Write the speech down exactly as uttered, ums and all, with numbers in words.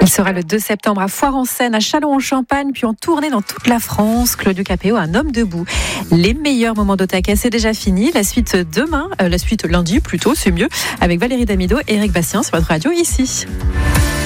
sera le deux septembre à Foire-en-Seine, à Châlons-en-Champagne, puis en tournée dans toute la France. Claudio Capéo, un homme debout. Les meilleurs moments d'Otaquet, c'est déjà fini. La suite demain, euh, la suite lundi plutôt, c'est mieux, avec Valérie Damido et Eric Bastien sur votre radio ici.